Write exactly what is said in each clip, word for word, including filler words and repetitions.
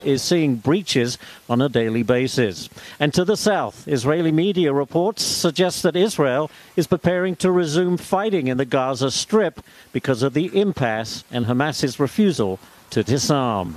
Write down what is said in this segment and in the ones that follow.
is seeing breaches on a daily basis. And to the south, Israeli media reports suggest that Israel is preparing to resume fighting in the Gaza Strip because of the impasse and Hamas's refusal to disarm.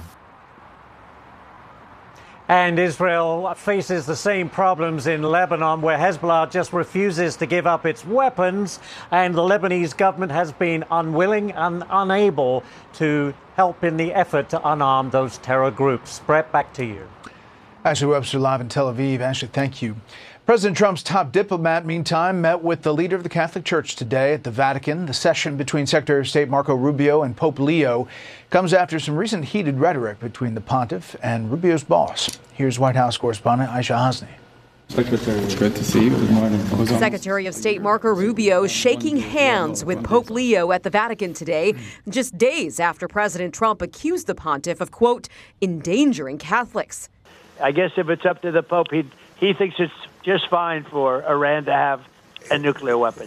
And Israel faces the same problems in Lebanon, where Hezbollah just refuses to give up its weapons, and the Lebanese government has been unwilling and unable to help in the effort to unarm those terror groups. Brett, back to you. Ashley Webster live in Tel Aviv. Ashley, thank you. President Trump's top diplomat, meantime, met with the leader of the Catholic Church today at the Vatican. The session between Secretary of State Marco Rubio and Pope Leo comes after some recent heated rhetoric between the pontiff and Rubio's boss. Here's White House correspondent Aisha Hasni. Secretary, it's good to see you. Good morning. Secretary of State Marco Rubio shaking hands with Pope Leo at the Vatican today, just days after President Trump accused the pontiff of, quote, endangering Catholics. I guess if it's up to the Pope, he he thinks it's just fine for Iran to have a nuclear weapon.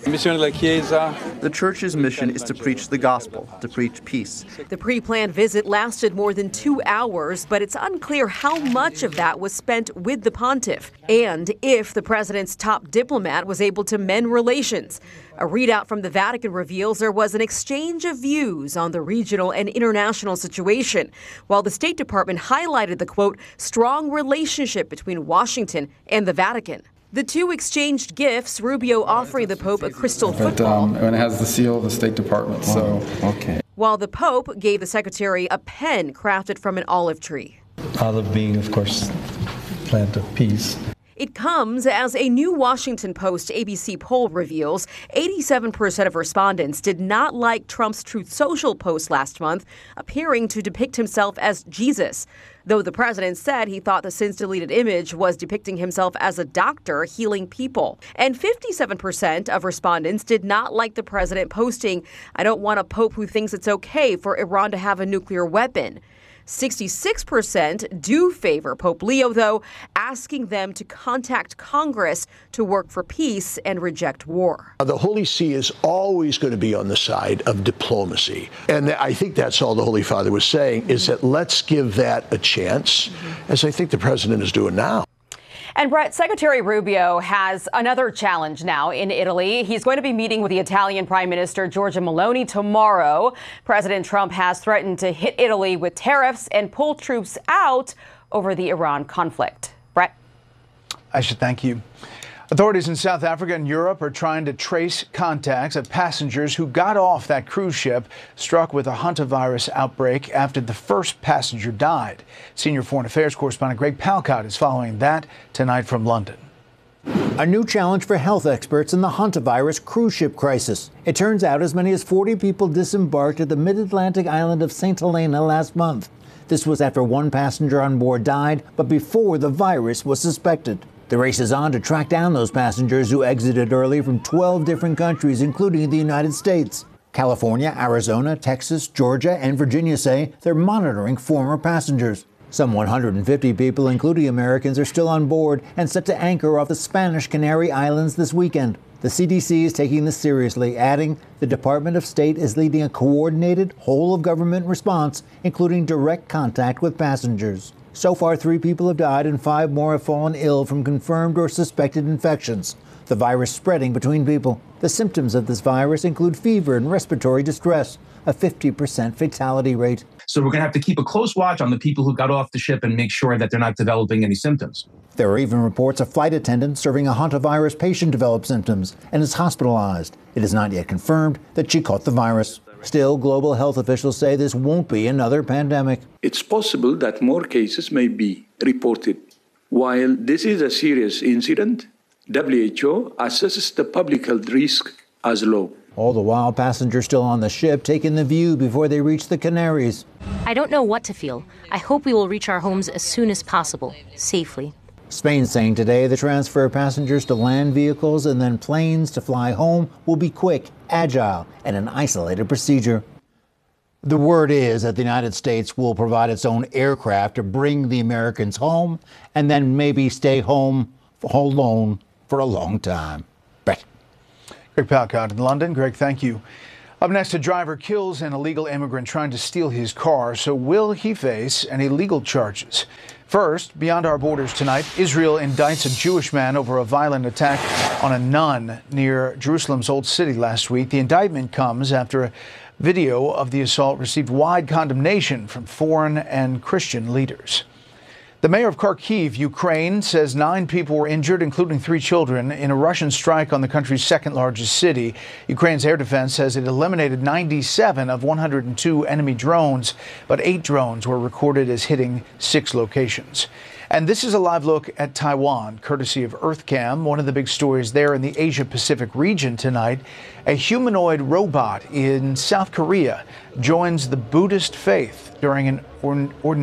The church's mission is to preach the gospel, to preach peace. The pre-planned visit lasted more than two hours, but it's unclear how much of that was spent with the pontiff and if the president's top diplomat was able to mend relations. A readout from the Vatican reveals there was an exchange of views on the regional and international situation, while the State Department highlighted the, quote, strong relationship between Washington and the Vatican. The two exchanged gifts, Rubio offering the Pope a crystal but, football. Um, and it has the seal of the State Department, so, okay. While the Pope gave the secretary a pen crafted from an olive tree. Olive being, of course, plant of peace. It comes as a new Washington Post A B C poll reveals eighty-seven percent of respondents did not like Trump's Truth Social post last month, appearing to depict himself as Jesus. Though the president said he thought the since-deleted image was depicting himself as a doctor healing people. And fifty-seven percent of respondents did not like the president posting, "I don't want a pope who thinks it's okay for Iran to have a nuclear weapon." sixty-six percent do favor Pope Leo, though, asking them to contact Congress to work for peace and reject war. The Holy See is always going to be on the side of diplomacy. And I think that's all the Holy Father was saying, is that let's give that a chance, mm-hmm. as I think the president is doing now. And Brett, Secretary Rubio has another challenge now in Italy. He's going to be meeting with the Italian Prime Minister Giorgia Meloni tomorrow. President Trump has threatened to hit Italy with tariffs and pull troops out over the Iran conflict. Brett? I should thank you. Authorities in South Africa and Europe are trying to trace contacts of passengers who got off that cruise ship struck with a hantavirus outbreak after the first passenger died. Senior Foreign Affairs correspondent Greg Palcott is following that tonight from London. A new challenge for health experts in the hantavirus cruise ship crisis. It turns out as many as forty people disembarked at the mid-Atlantic island of Saint Helena last month. This was after one passenger on board died, but before the virus was suspected. The race is on to track down those passengers who exited early from twelve different countries, including the United States. California, Arizona, Texas, Georgia, and Virginia say they're monitoring former passengers. Some one hundred fifty people, including Americans, are still on board and set to anchor off the Spanish Canary Islands this weekend. The C D C is taking this seriously, adding the Department of State is leading a coordinated, whole-of-government response, including direct contact with passengers. So far, three people have died and five more have fallen ill from confirmed or suspected infections. The virus spreading between people. The symptoms of this virus include fever and respiratory distress, a fifty percent fatality rate. So we're going to have to keep a close watch on the people who got off the ship and make sure that they're not developing any symptoms. There are even reports a flight attendant serving a hantavirus patient developed symptoms and is hospitalized. It is not yet confirmed that she caught the virus. Still, global health officials say this won't be another pandemic. It's possible that more cases may be reported. While this is a serious incident, W H O assesses the public health risk as low. All the while, passengers still on the ship taking the view before they reach the Canaries. I don't know what to feel. I hope we will reach our homes as soon as possible, safely. Spain saying today the transfer of passengers to land vehicles and then planes to fly home will be quick, agile, and an isolated procedure. The word is that the United States will provide its own aircraft to bring the Americans home and then maybe stay home alone for a long time. Brett. Greg Palcott in London. Greg, thank you. Up next, a driver kills an illegal immigrant trying to steal his car. So will he face any legal charges? First, beyond our borders tonight, Israel indicts a Jewish man over a violent attack on a nun near Jerusalem's Old City last week. The indictment comes after a video of the assault received wide condemnation from foreign and Christian leaders. The mayor of Kharkiv, Ukraine, says nine people were injured, including three children, in a Russian strike on the country's second largest city. Ukraine's air defense says it eliminated ninety-seven of one hundred two enemy drones, but eight drones were recorded as hitting six locations. And this is a live look at Taiwan, courtesy of EarthCam. One of the big stories there in the Asia-Pacific region tonight. A humanoid robot in South Korea joins the Buddhist faith during an ordinary